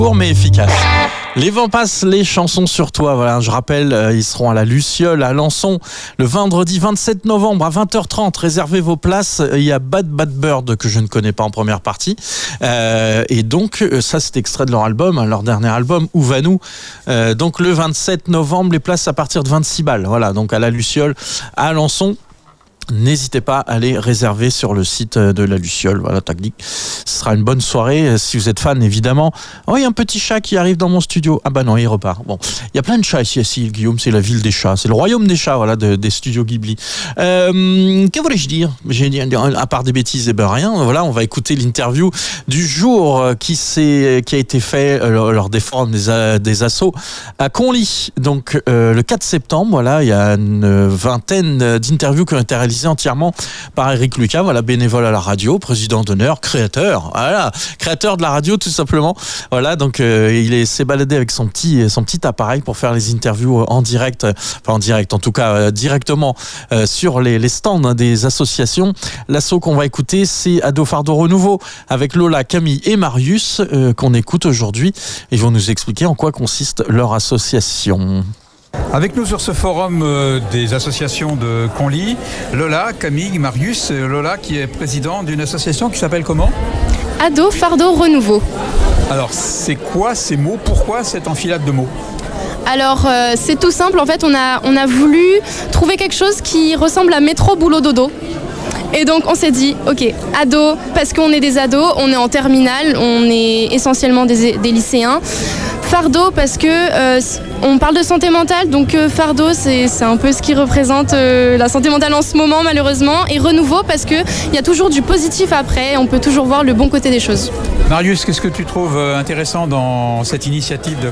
Court mais efficace. Les vents passent, les chansons sur toi. Voilà, je rappelle, ils seront à la Luciole, à Alençon, le vendredi 27 novembre à 20h30. Réservez vos places. Il y a Bad Bird que je ne connais pas en première partie. Et donc, ça c'est extrait de leur album, leur dernier album, Où va nous. Donc le 27 novembre, les places à partir de 26 balles. Voilà, donc à la Luciole, à Alençon. N'hésitez pas à aller réserver sur le site de la Luciole. Voilà, technique. Ce sera une bonne soirée si vous êtes fan, évidemment. Oh, il y a un petit chat qui arrive dans mon studio. Ah bah non, il repart. Bon, il y a plein de chats ici, Guillaume. C'est la ville des chats. C'est le royaume des chats, voilà, des studios Ghibli. Que voulais-je dire ? J'ai dit, à part des bêtises, et ben rien. Voilà, on va écouter l'interview du jour qui a été fait lors des forums des assos à Conly. Donc le 4 septembre, voilà, il y a une vingtaine d'interviews qui ont été réalisées entièrement par Eric Lucas, voilà, bénévole à la radio, président d'honneur, créateur de la radio tout simplement. Voilà, donc il s'est baladé avec son petit appareil pour faire les interviews en direct, enfin en direct, en tout cas directement sur les stands des associations. L'asso qu'on va écouter, c'est Ado Fardeau Renouveau avec Lola, Camille et Marius qu'on écoute aujourd'hui. Ils vont nous expliquer en quoi consiste leur association. Avec nous sur ce forum des associations de Conly, Lola, Camille, Marius. Lola qui est président d'une association qui s'appelle comment ? Ado Fardeau Renouveau. Alors c'est quoi ces mots ? Pourquoi cette enfilade de mots ? Alors c'est tout simple, en fait on a voulu trouver quelque chose qui ressemble à métro boulot dodo. Et donc on s'est dit, ok, ados, parce qu'on est des ados, on est en terminale, on est essentiellement des lycéens. Fardeau parce que on parle de santé mentale, donc fardeau c'est un peu ce qui représente la santé mentale en ce moment malheureusement. Et renouveau parce qu'il y a toujours du positif après, on peut toujours voir le bon côté des choses. Marius, qu'est-ce que tu trouves intéressant dans cette initiative de